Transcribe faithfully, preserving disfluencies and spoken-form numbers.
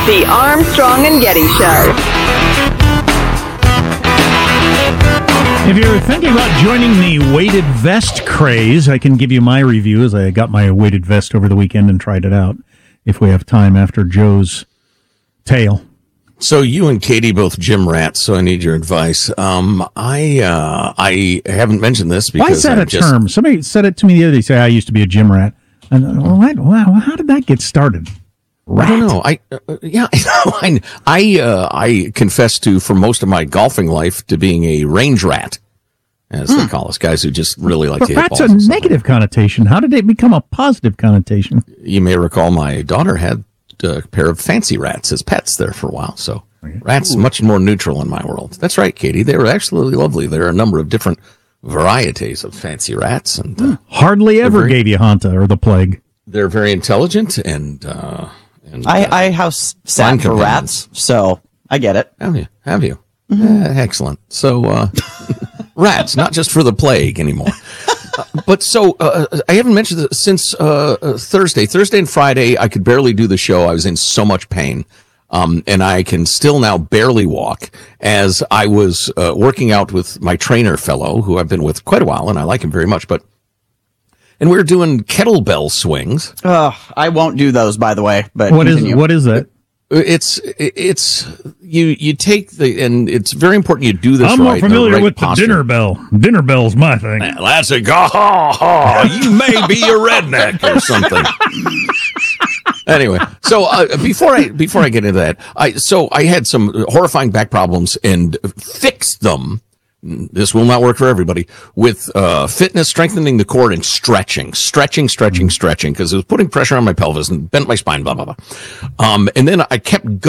The Armstrong and Getty Show. If you're thinking about joining the weighted vest craze, I can give you my review as I got my weighted vest over the weekend and tried it out, if we have time after Joe's tale. So you and Katie both gym rats, so I need your advice. Um, I uh, I haven't mentioned this because Why is that I'm a just, term? Somebody said it to me the other day. Say I used to be a gym rat. And well, I, wow, how did that get started? Rat. I don't know. I uh, yeah, I I uh, I confess to for most of my golfing life to being a range rat, as Hmm. they call us, guys who just really like But to hit rat's balls. a and stuff. negative connotation. How did it become a positive connotation? You may recall my daughter had a pair of fancy rats as pets there for a while. So rats much more neutral in my world. That's right, Katie. They were absolutely lovely. There are a number of different varieties of fancy rats, and uh, Hardly ever very- gave you Hanta or the plague. they're very intelligent and. Uh, and I, uh, I house fine sat for companions. rats, so I get it. Have you? Have you? Eh, excellent. So, uh, rats, not just for the plague anymore. Uh, but so, uh, I haven't mentioned this since uh, uh, Thursday. Thursday and Friday, I could barely do the show. I was in so much pain. Um, and I can still now barely walk as I was uh, working out with my trainer fellow, who I've been with quite a while, and I like him very much. But and we were doing kettlebell swings. Ugh, I won't do those, by the way. But What is continue. what is that? It's it's you you take the and it's very important you do this I'm right. more in the familiar right with posture. the dinner bell. Dinner bell's my thing. That's a go. Ha, ha, you may be a redneck or something. Anyway, so uh, before I before I get into that, I so I had some horrifying back problems and fixed them. This will not work for everybody with uh, fitness, strengthening the core, and stretching, stretching, stretching, stretching, because it was putting pressure on my pelvis and bent my spine, blah blah blah. Um, and then I kept going.